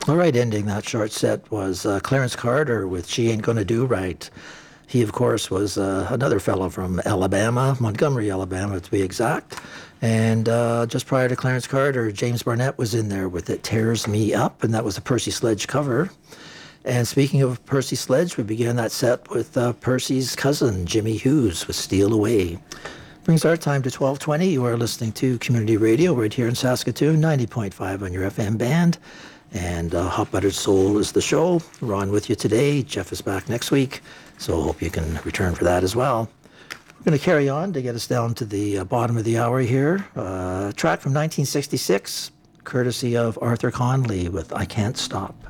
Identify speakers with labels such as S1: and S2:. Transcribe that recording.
S1: All right, ending that short set was Clarence Carter with She Ain't Gonna Do Right. He, of course, was another fellow from Alabama, Montgomery, Alabama, to be exact. And just prior to Clarence Carter, James Barnett was in there with It Tears Me Up, and that was a Percy Sledge cover. And speaking of Percy Sledge, we began that set with Percy's cousin, Jimmy Hughes, with Steal Away. Brings our time to 12:20. You are listening to Community Radio right here in Saskatoon, 90.5 on your FM band. And Hot Buttered Soul is the show. We're on with you today. Jeff is back next week, so I hope you can return for that as well. We're going to carry on to get us down to the bottom of the hour here. Track from 1966, courtesy of Arthur Conley with I Can't Stop.